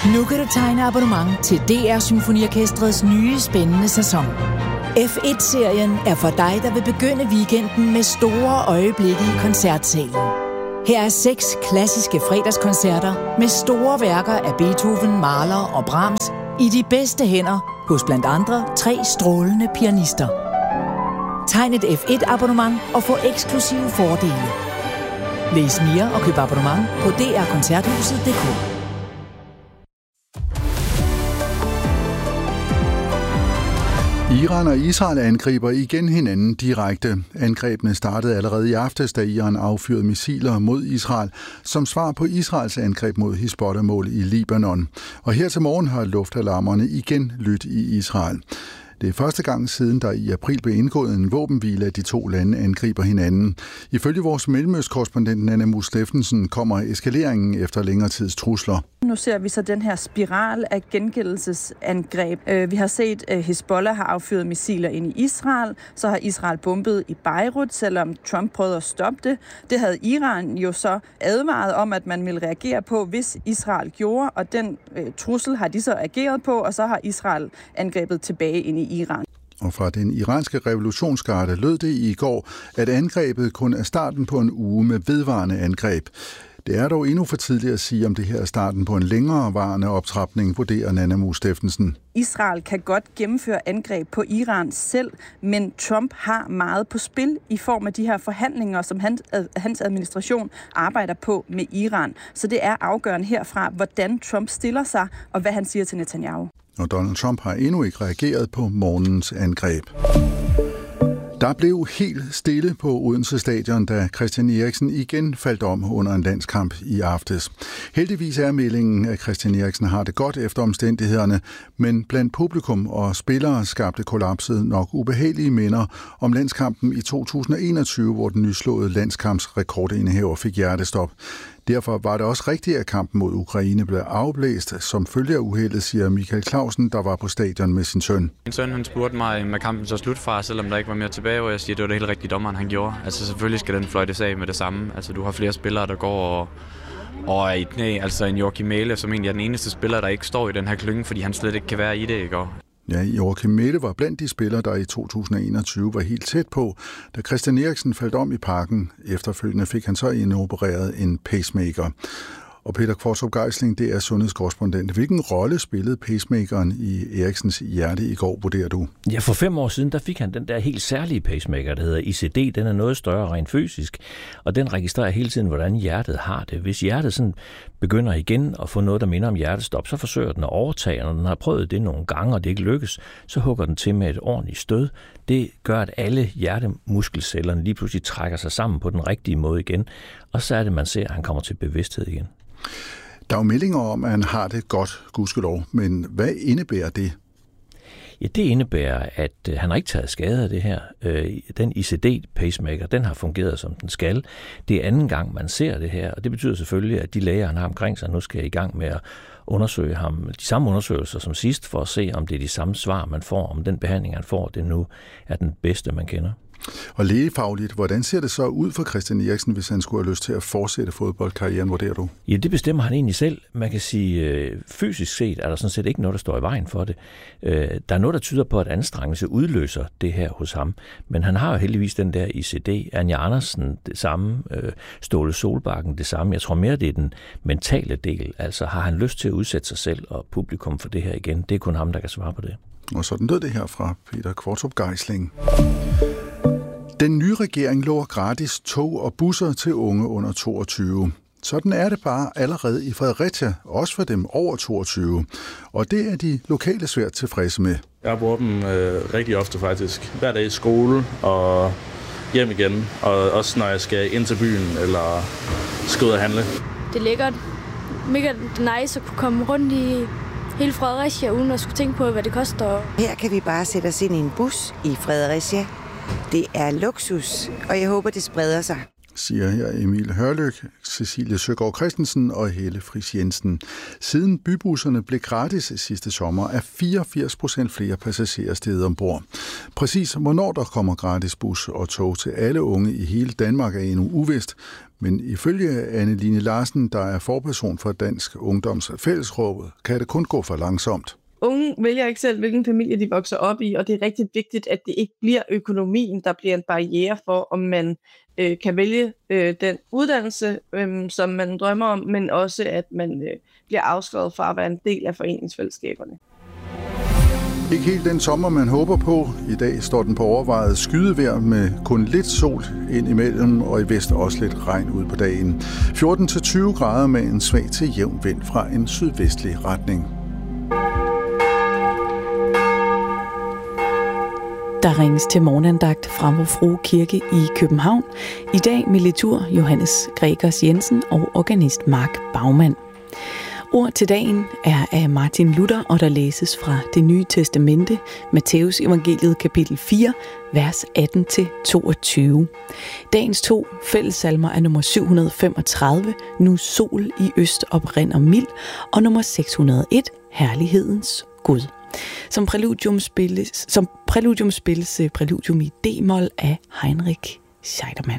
Nu kan du tegne abonnement til DR Symfoniorkestrets nye spændende sæson. F1-serien er for dig, der vil begynde weekenden med store øjeblikke i koncertsalen. Her er 6 klassiske fredagskoncerter med store værker af Beethoven, Mahler og Brahms i de bedste hænder hos blandt andre 3 strålende pianister. Tegn et F1-abonnement og få eksklusive fordele. Læs mere og køb abonnement på drkoncerthuset.dk. Iran og Israel angriber igen hinanden direkte. Angrebene startede allerede i aftes, da Iran affyrede missiler mod Israel, som svar på Israels angreb mod Hizbollah-mål i Libanon. Og her til morgen har luftalarmerne igen lydt i Israel. Det er første gang siden, der i april blev indgået en våbenhvile, at de 2 lande angriber hinanden. Ifølge vores mellemøstkorrespondent Nana Steffensen kommer eskaleringen efter længere tids trusler. Nu ser vi så den her spiral af gengældelsesangreb. Vi har set, at Hizbollah har affyret missiler ind i Israel. Så har Israel bombet i Beirut, selvom Trump prøvede at stoppe det. Det havde Iran jo så advaret om, at man ville reagere på, hvis Israel gjorde. Og den trussel har de så ageret på, og så har Israel angrebet tilbage ind i Iran. Og fra den iranske revolutionsgarde lød det i går, at angrebet kun er starten på en uge med vedvarende angreb. Det er dog endnu for tidligt at sige, om det her er starten på en længerevarende optrapning, vurderer Nana Steffensen. Israel kan godt gennemføre angreb på Iran selv, men Trump har meget på spil i form af de her forhandlinger, som hans administration arbejder på med Iran. Så det er afgørende herfra, hvordan Trump stiller sig, og hvad han siger til Netanyahu. Og Donald Trump har endnu ikke reageret på morgens angreb. Der blev helt stille på Odense Stadion, da Christian Eriksen igen faldt om under en landskamp i aftes. Heldigvis er meldingen, at Christian Eriksen har det godt efter omstændighederne, men blandt publikum og spillere skabte kollapset nok ubehagelige minder om landskampen i 2021, hvor den nyslåede landskampsrekordindehaver fik hjertestop. Derfor var det også rigtigt, at kampen mod Ukraine blev afblæst som følge af uheldet, siger Michael Clausen, der var på stadion med sin søn. Min søn han spurgte mig med kampen så slut fra, selvom der ikke var mere tilbage, og jeg siger, at det var det helt rigtige dommeren, han gjorde. Altså selvfølgelig skal den fløjtes af med det samme. Altså du har flere spillere, der går og er i knæ. Altså en Joachim Mæhle, som egentlig er den eneste spiller, der ikke står i den her klynge, fordi han slet ikke kan være i det, ikke? Ja, Joachim Mæhle var blandt de spillere, der i 2021 var helt tæt på, da Christian Eriksen faldt om i parken. Efterfølgende fik han så indopereret en pacemaker. Og Peter Kvartrup Geisling, det er sundhedskorrespondent. Hvilken rolle spillede pacemakeren i Eriksens hjerte i går, vurderer du? Ja, for 5 år siden, der fik han den der helt særlige pacemaker, der hedder ICD. Den er noget større rent fysisk, og den registrerer hele tiden, hvordan hjertet har det. Hvis hjertet sådan begynder igen at få noget, der minder om hjertestop, så forsøger den at overtage, og når den har prøvet det nogle gange, og det ikke lykkes, så hugger den til med et ordentligt stød. Det gør, at alle hjertemuskelcellerne lige pludselig trækker sig sammen på den rigtige måde igen, og så er det, man ser, at han kommer til bevidsthed igen. Der er jo meldinger om, at han har det godt, gudskelov, men hvad indebærer det? Ja, det indebærer, at han har ikke taget skade af det her. Den ICD-pacemaker, den har fungeret, som den skal. Det er anden gang, man ser det her, og det betyder selvfølgelig, at de læger, han har omkring sig, nu skal i gang med at undersøge ham. De samme undersøgelser som sidst, for at se, om det er de samme svar, man får, om den behandling, han får, det nu er den bedste, man kender. Og lægefagligt, hvordan ser det så ud for Christian Eriksen, hvis han skulle have lyst til at fortsætte fodboldkarrieren, vurderer du? Ja, det bestemmer han egentlig selv. Man kan sige, fysisk set er der sådan set ikke noget, der står i vejen for det. Der er noget, der tyder på, at anstrengelse udløser det her hos ham. Men han har jo heldigvis den der ICD. Anja Andersen det samme, Ståle Solbakken det samme. Jeg tror mere, det er den mentale del. Altså har han lyst til at udsætte sig selv og publikum for det her igen? Det er kun ham, der kan svare på det. Og sådan lød det her fra Peter Kvartrup Geisling. Den nye regering lover gratis tog og busser til unge under 22. Sådan er det bare allerede i Fredericia, også for dem over 22. Og det er de lokale svært tilfredse med. Jeg bruger dem rigtig ofte faktisk. Hver dag i skole og hjem igen. Og også når jeg skal ind til byen eller skal ud og handle. Det er lækkert. Mega nice at kunne komme rundt i hele Fredericia, uden at skulle tænke på, hvad det koster. Her kan vi bare sætte os ind i en bus i Fredericia. Det er luksus, og jeg håber, det spreder sig, siger her Emil Hørlyk, Cecilie Søgaard Christensen og Helle Friis Jensen. Siden bybusserne blev gratis sidste sommer, er 84% flere passagerer steget ombord. Præcis hvornår der kommer gratis bus og tog til alle unge i hele Danmark er endnu uvist, Men ifølge Anne-Line Larsen, der er forperson for Dansk Ungdoms Fællesråd, kan det kun gå for langsomt. Unge vælger ikke selv, hvilken familie de vokser op i, og det er rigtig vigtigt, at det ikke bliver økonomien, der bliver en barriere for, om man kan vælge den uddannelse, som man drømmer om, men også, at man bliver afskrevet fra at være en del af foreningsfællesskaberne. Ikke helt den sommer, man håber på. I dag står den på overvejet skydevejr med kun lidt sol ind imellem, og i vest også lidt regn ud på dagen. 14-20 grader med en svag til jævn vind fra en sydvestlig retning. Der ringes til morgenandagt fra Vor Frue Kirke i København. I dag med litur Johannes Gregers Jensen og organist Mark Baumann. Ord til dagen er af Martin Luther, og der læses fra Det Nye Testamente, Matteus evangeliet kapitel 4, vers 18-22. Dagens 2 fællessalmer er nummer 735, Nu sol i øst oprinder mild, og nummer 601, Herlighedens Gud. Som præludium spilles præludium i D-mol af Heinrich Scheidemann.